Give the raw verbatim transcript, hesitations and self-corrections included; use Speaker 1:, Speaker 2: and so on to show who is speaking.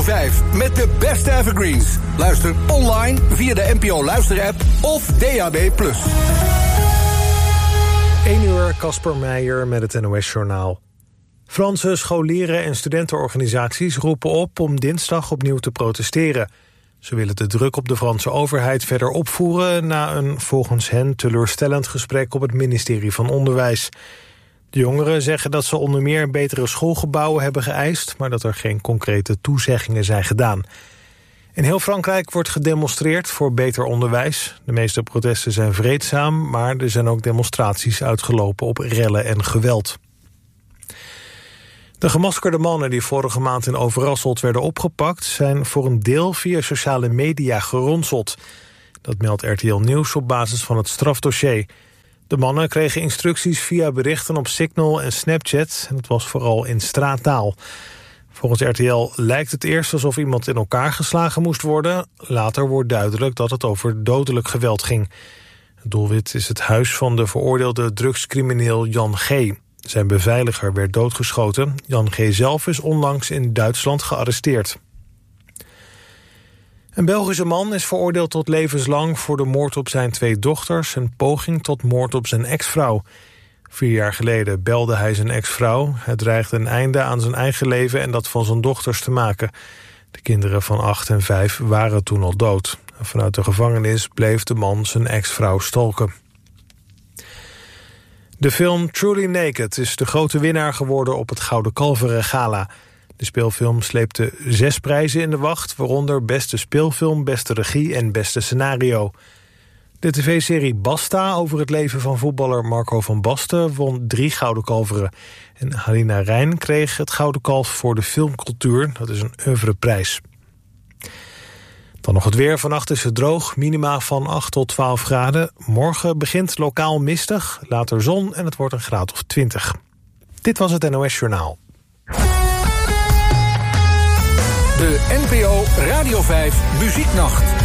Speaker 1: vijf met de beste evergreens. Luister online via de N P O Luisterapp of D A B plus.
Speaker 2: één uur, Casper Meijer met het N O S-journaal. Franse scholieren en studentenorganisaties roepen op om dinsdag opnieuw te protesteren. Ze willen de druk op de Franse overheid verder opvoeren na een volgens hen teleurstellend gesprek op het ministerie van Onderwijs. De jongeren zeggen dat ze onder meer betere schoolgebouwen hebben geëist, maar dat er geen concrete toezeggingen zijn gedaan. In heel Frankrijk wordt gedemonstreerd voor beter onderwijs. De meeste protesten zijn vreedzaam, maar er zijn ook demonstraties uitgelopen op rellen en geweld. De gemaskerde mannen die vorige maand in Overasselt werden opgepakt zijn voor een deel via sociale media geronseld. Dat meldt R T L Nieuws op basis van het strafdossier. De mannen kregen instructies via berichten op Signal en Snapchat en het was vooral in straattaal. Volgens R T L lijkt het eerst alsof iemand in elkaar geslagen moest worden. Later wordt duidelijk dat het over dodelijk geweld ging. Het doelwit is het huis van de veroordeelde drugscrimineel Jan G. Zijn beveiliger werd doodgeschoten. Jan G. zelf is onlangs in Duitsland gearresteerd. Een Belgische man is veroordeeld tot levenslang voor de moord op zijn twee dochters en poging tot moord op zijn ex-vrouw. Vier jaar geleden belde hij zijn ex-vrouw. Het dreigde een einde aan zijn eigen leven en dat van zijn dochters te maken. De kinderen van acht en vijf waren toen al dood. Vanuit de gevangenis bleef de man zijn ex-vrouw stalken. De film Truly Naked is de grote winnaar geworden op het Gouden Kalveren Gala. De speelfilm sleepte zes prijzen in de wacht, waaronder beste speelfilm, beste regie en beste scenario. De tv-serie Basta over het leven van voetballer Marco van Basten won drie Gouden Kalveren. En Halina Rijn kreeg het Gouden Kalf voor de filmcultuur, dat is een oeuvreprijs. Dan nog het weer. Vannacht is het droog, minima van acht tot twaalf graden. Morgen begint lokaal mistig, later zon en het wordt een graad of twintig. Dit was het N O S Journaal.
Speaker 1: De N P O Radio vijf Muzieknacht.